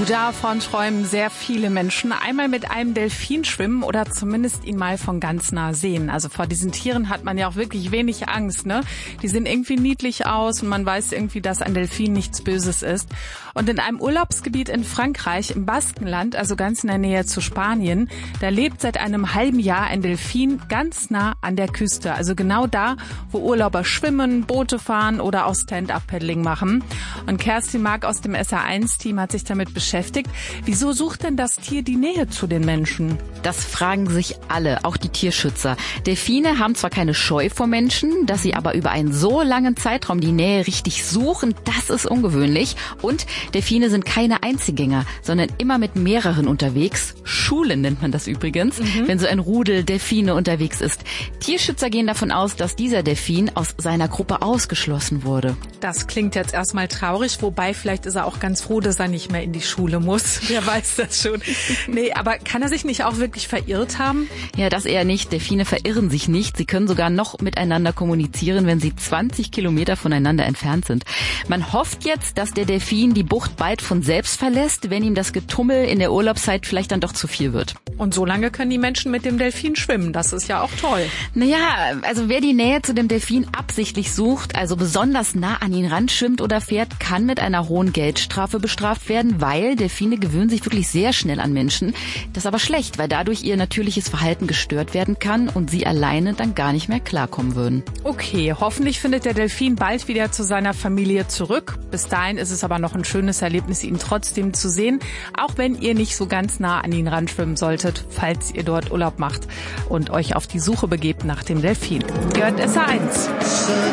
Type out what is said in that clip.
Davon träumen sehr viele Menschen. Einmal mit einem Delfin schwimmen oder zumindest ihn mal von ganz nah sehen. Also vor diesen Tieren hat man ja auch wirklich wenig Angst, ne? Die sehen irgendwie niedlich aus und man weiß irgendwie, dass ein Delfin nichts Böses ist. Und in einem Urlaubsgebiet in Frankreich, im Baskenland, also ganz in der Nähe zu Spanien, da lebt seit einem halben Jahr ein Delfin ganz nah an der Küste. Also genau da, wo Urlauber schwimmen, Boote fahren oder auch Stand-Up-Paddling machen. Und Kerstin Mark aus dem SR1-Team hat sich damit beschäftigt. Wieso sucht denn das Tier die Nähe zu den Menschen? Das fragen sich alle, auch die Tierschützer. Delfine haben zwar keine Scheu vor Menschen, dass sie aber über einen so langen Zeitraum die Nähe richtig suchen, das ist ungewöhnlich. Und Delfine sind keine Einzelgänger, sondern immer mit mehreren unterwegs. Schulen nennt man das übrigens, wenn so ein Rudel Delfine unterwegs ist. Tierschützer gehen davon aus, dass dieser Delfin aus seiner Gruppe ausgeschlossen wurde. Das klingt jetzt erstmal traurig, wobei vielleicht ist er auch ganz froh, dass er nicht mehr in die Schule muss. Wer weiß das schon. Nee, aber kann er sich nicht auch wirklich verirrt haben? Ja, das eher nicht. Delfine verirren sich nicht. Sie können sogar noch miteinander kommunizieren, wenn sie 20 Kilometer voneinander entfernt sind. Man hofft jetzt, dass der Delfin die Bucht bald von selbst verlässt, wenn ihm das Getummel in der Urlaubszeit vielleicht dann doch zu viel wird. Und so lange können die Menschen mit dem Delfin schwimmen. Das ist ja auch toll. Naja, also wer die Nähe zu dem Delfin absichtlich sucht, also besonders nah an ihn ranschwimmt oder fährt, kann mit einer hohen Geldstrafe bestraft werden, weil Delfine gewöhnen sich wirklich sehr schnell an Menschen. Das ist aber schlecht, weil dadurch ihr natürliches Verhalten gestört werden kann und sie alleine dann gar nicht mehr klarkommen würden. Okay, hoffentlich findet der Delfin bald wieder zu seiner Familie zurück. Bis dahin ist es aber noch ein schönes Erlebnis, ihn trotzdem zu sehen, auch wenn ihr nicht so ganz nah an ihn ranschwimmen solltet, falls ihr dort Urlaub macht und euch auf die Suche begebt nach dem Delfin. Ihr hört SR1.